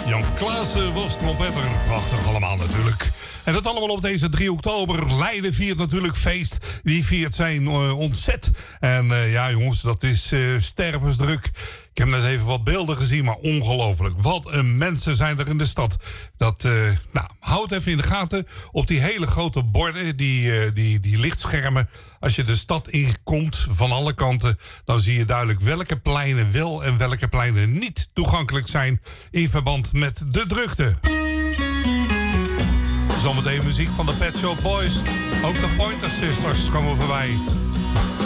Jan Klaassen was trompetter. Prachtig allemaal natuurlijk. En dat allemaal op deze 3 oktober. Leiden viert natuurlijk feest. Die viert zijn ontzet. En ja jongens, dat is stervensdruk. Ik heb net even wat beelden gezien, maar ongelooflijk. Wat een mensen zijn er in de stad. Dat, houd even in de gaten. Op die hele grote borden, die lichtschermen. Als je de stad inkomt van alle kanten, dan zie je duidelijk welke pleinen wel en welke pleinen niet toegankelijk zijn in verband met de drukte. Zometeen muziek van de Pet Shop Boys. Ook de Pointer Sisters komen voorbij.